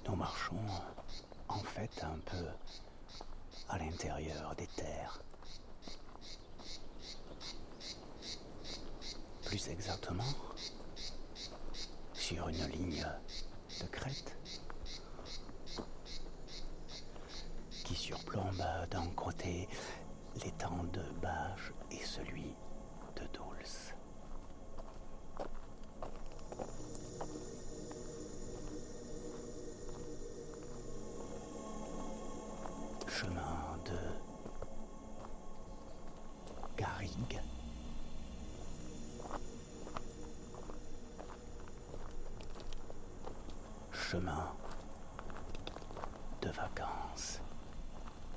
Nous marchons en fait un peu à l'intérieur des terres. Plus exactement, sur une ligne de crête qui surplombe d'un côté l'étang de Bages et celui de Doulse. Chemin de Garrigue. Chemin de vacances.